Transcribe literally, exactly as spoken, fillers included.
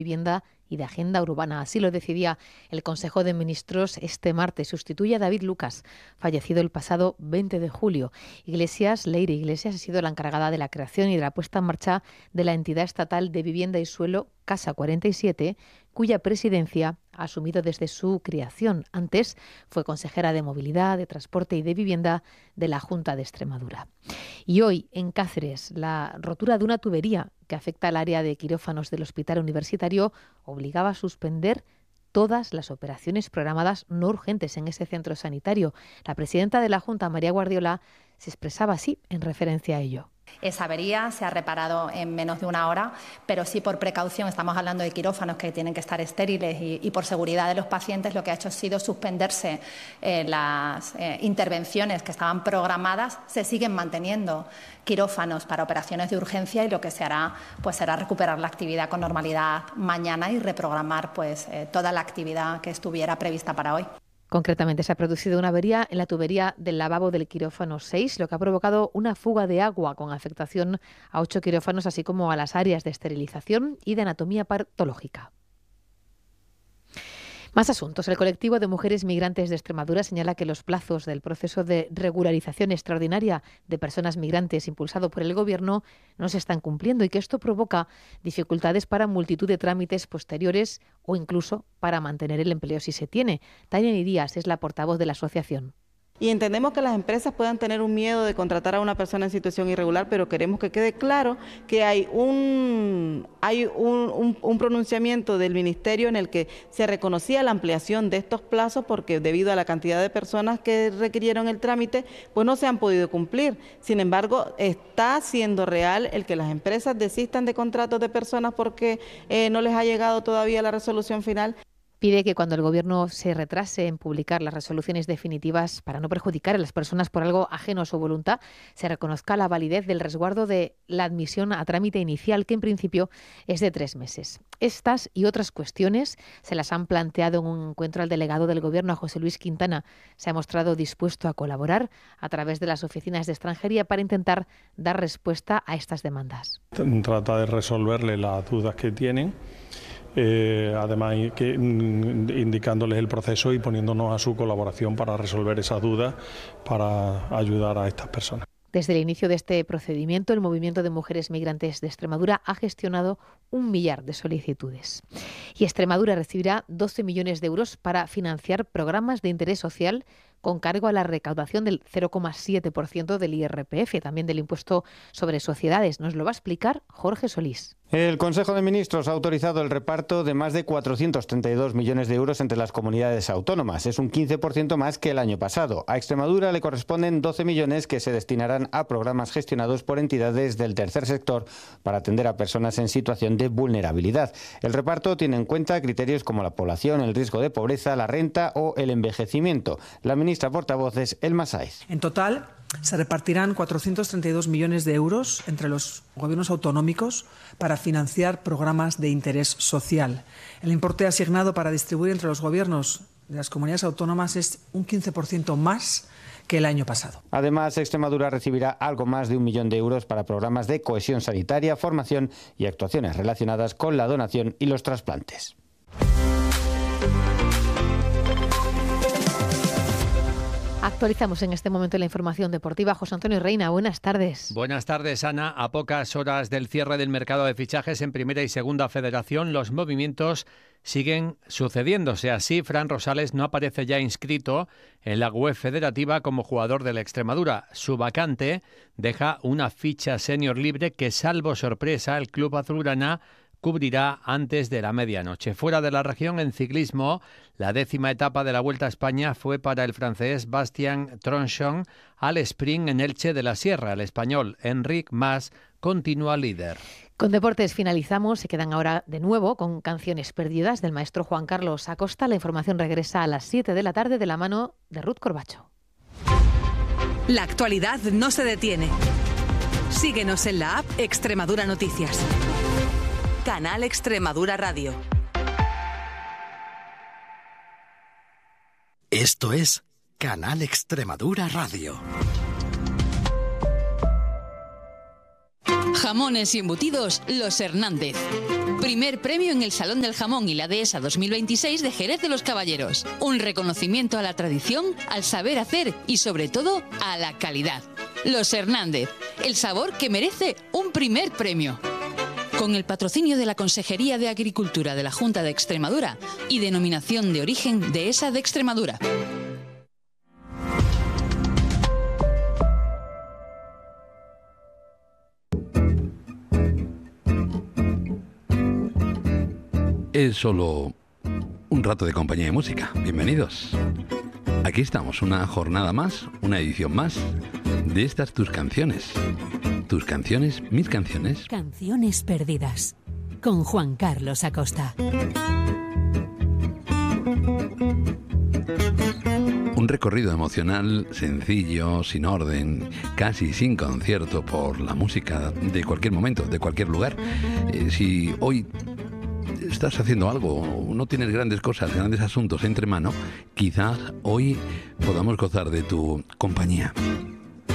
Vivienda y de Agenda Urbana. Así lo decidía el Consejo de Ministros este martes. Sustituye a David Lucas, fallecido el pasado veinte de julio. Iglesias, Leire Iglesias, ha sido la encargada de la creación y de la puesta en marcha de la entidad estatal de vivienda y suelo Casa cuarenta y siete, cuya presidencia ha asumido desde su creación. Antes fue consejera de Movilidad, de Transporte y de Vivienda de la Junta de Extremadura. Y hoy, en Cáceres, la rotura de una tubería que afecta al área de quirófanos del Hospital Universitario obligaba a suspender todas las operaciones programadas no urgentes en ese centro sanitario. La presidenta de la Junta, María Guardiola, se expresaba así en referencia a ello. Esa avería se ha reparado en menos de una hora, pero sí por precaución, estamos hablando de quirófanos que tienen que estar estériles y, y por seguridad de los pacientes, lo que ha hecho ha sido suspenderse eh, las eh, intervenciones que estaban programadas. Se siguen manteniendo quirófanos para operaciones de urgencia y lo que se hará pues, será recuperar la actividad con normalidad mañana y reprogramar pues, eh, toda la actividad que estuviera prevista para hoy. Concretamente, se ha producido una avería en la tubería del lavabo del quirófano seis, lo que ha provocado una fuga de agua con afectación a ocho quirófanos, así como a las áreas de esterilización y de anatomía patológica. Más asuntos. El colectivo de mujeres migrantes de Extremadura señala que los plazos del proceso de regularización extraordinaria de personas migrantes impulsado por el Gobierno no se están cumpliendo y que esto provoca dificultades para multitud de trámites posteriores o incluso para mantener el empleo si se tiene. Tania Díaz es la portavoz de la asociación. Y entendemos que las empresas puedan tener un miedo de contratar a una persona en situación irregular, pero queremos que quede claro que hay un, hay un, un, un pronunciamiento del Ministerio en el que se reconocía la ampliación de estos plazos porque debido a la cantidad de personas que requirieron el trámite, pues no se han podido cumplir. Sin embargo, está siendo real el que las empresas desistan de contratos de personas porque eh, no les ha llegado todavía la resolución final. Pide que cuando el Gobierno se retrase en publicar las resoluciones definitivas para no perjudicar a las personas por algo ajeno a su voluntad, se reconozca la validez del resguardo de la admisión a trámite inicial, que en principio es de tres meses. Estas y otras cuestiones se las han planteado en un encuentro al delegado del Gobierno, a José Luis Quintana. Se ha mostrado dispuesto a colaborar a través de las oficinas de extranjería para intentar dar respuesta a estas demandas. Trata de resolverle las dudas que tienen. Eh, además que, indicándoles el proceso y poniéndonos a su colaboración para resolver esas dudas, para ayudar a estas personas. Desde el inicio de este procedimiento, el Movimiento de Mujeres Migrantes de Extremadura ha gestionado un millar de solicitudes. Y Extremadura recibirá doce millones de euros para financiar programas de interés social con cargo a la recaudación del cero coma siete por ciento del I R P F, también del impuesto sobre sociedades. Nos lo va a explicar Jorge Solís. El Consejo de Ministros ha autorizado el reparto de más de cuatrocientos treinta y dos millones de euros entre las comunidades autónomas. Es un quince por ciento más que el año pasado. A Extremadura le corresponden doce millones que se destinarán a programas gestionados por entidades del tercer sector para atender a personas en situación de vulnerabilidad. El reparto tiene en cuenta criterios como la población, el riesgo de pobreza, la renta o el envejecimiento. La ministra portavoz es Elma Sáez. En total, se repartirán cuatrocientos treinta y dos millones de euros entre los gobiernos autonómicos para financiar programas de interés social. El importe asignado para distribuir entre los gobiernos de las comunidades autónomas es un quince por ciento más que el año pasado. Además, Extremadura recibirá algo más de un millón de euros para programas de cohesión sanitaria, formación y actuaciones relacionadas con la donación y los trasplantes. Actualizamos en este momento la información deportiva. José Antonio Reina, buenas tardes. Buenas tardes, Ana. A pocas horas del cierre del mercado de fichajes en Primera y Segunda Federación, los movimientos siguen sucediéndose. Así, Fran Rosales no aparece ya inscrito en la web federativa como jugador de la Extremadura. Su vacante deja una ficha senior libre que, salvo sorpresa, el club azulgrana cubrirá antes de la medianoche. Fuera de la región, en ciclismo, la décima etapa de la Vuelta a España fue para el francés Bastien Tronchon al sprint en Elche de la Sierra. El español Enric Mas continúa líder. Con deportes finalizamos. Se quedan ahora de nuevo con Canciones Perdidas del maestro Juan Carlos Acosta. La información regresa a las siete de la tarde de la mano de Ruth Corbacho. La actualidad no se detiene. Síguenos en la app Extremadura Noticias. Canal Extremadura Radio. Esto es Canal Extremadura Radio. Jamones y embutidos Los Hernández. Primer premio en el Salón del Jamón y la Dehesa dos mil veintiséis de Jerez de los Caballeros. Un reconocimiento a la tradición, al saber hacer y sobre todo a la calidad. Los Hernández, el sabor que merece un primer premio. Con el patrocinio de la Consejería de Agricultura de la Junta de Extremadura y Denominación de Origen Dehesa de Extremadura. Es solo un rato de compañía de música. Bienvenidos. Aquí estamos, una jornada más, una edición más de estas tus canciones. Tus canciones, mis canciones. Canciones perdidas, con Juan Carlos Acosta. Un recorrido emocional sencillo, sin orden, casi sin concierto por la música de cualquier momento, de cualquier lugar. Eh, si hoy estás haciendo algo, no tienes grandes cosas, grandes asuntos entre mano, quizás hoy podamos gozar de tu compañía.